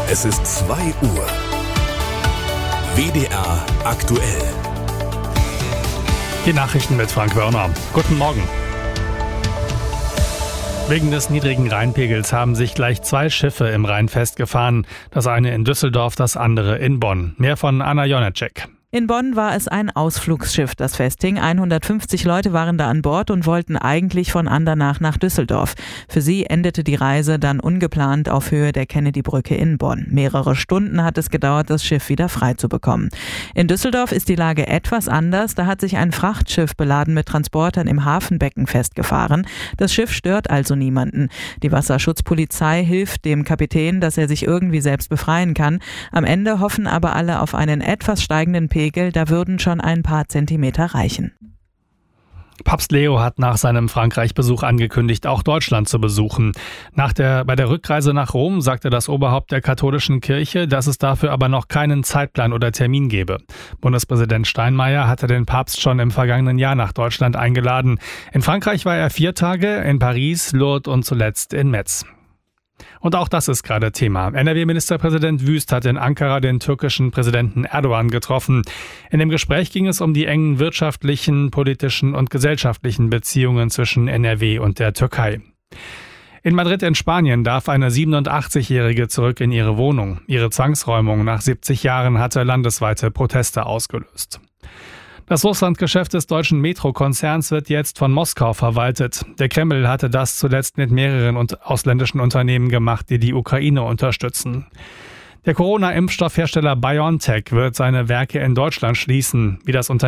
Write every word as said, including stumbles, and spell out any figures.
Es ist zwei Uhr. W D R aktuell. Die Nachrichten mit Frank Wörner. Guten Morgen. Wegen des niedrigen Rheinpegels haben sich gleich zwei Schiffe im Rhein festgefahren. Das eine in Düsseldorf, das andere in Bonn. Mehr von Anna Jonacek. In Bonn war es ein Ausflugsschiff, das festhing. hundertfünfzig Leute waren da an Bord und wollten eigentlich von Andernach nach Düsseldorf. Für sie endete die Reise dann ungeplant auf Höhe der Kennedy-Brücke in Bonn. Mehrere Stunden hat es gedauert, das Schiff wieder frei zu bekommen. In Düsseldorf ist die Lage etwas anders. Da hat sich ein Frachtschiff beladen mit Transportern im Hafenbecken festgefahren. Das Schiff stört also niemanden. Die Wasserschutzpolizei hilft dem Kapitän, dass er sich irgendwie selbst befreien kann. Am Ende hoffen aber alle auf einen etwas steigenden Pegel. Da würden schon ein paar Zentimeter reichen. Papst Leo hat nach seinem Frankreich-Besuch angekündigt, auch Deutschland zu besuchen. Nach der, bei der Rückreise nach Rom sagte das Oberhaupt der katholischen Kirche, dass es dafür aber noch keinen Zeitplan oder Termin gebe. Bundespräsident Steinmeier hatte den Papst schon im vergangenen Jahr nach Deutschland eingeladen. In Frankreich war er vier Tage, in Paris, Lourdes und zuletzt in Metz. Und auch das ist gerade Thema. N R W-Ministerpräsident Wüst hat in Ankara den türkischen Präsidenten Erdogan getroffen. In dem Gespräch ging es um die engen wirtschaftlichen, politischen und gesellschaftlichen Beziehungen zwischen N R W und der Türkei. In Madrid in Spanien darf eine siebenundachtzigjährige zurück in ihre Wohnung. Ihre Zwangsräumung nach siebzig Jahren hatte landesweite Proteste ausgelöst. Das Russlandgeschäft des deutschen Metro-Konzerns wird jetzt von Moskau verwaltet. Der Kreml hatte das zuletzt mit mehreren ausländischen Unternehmen gemacht, die die Ukraine unterstützen. Der Corona-Impfstoffhersteller BioNTech wird seine Werke in Deutschland schließen. Wie das Unternehmen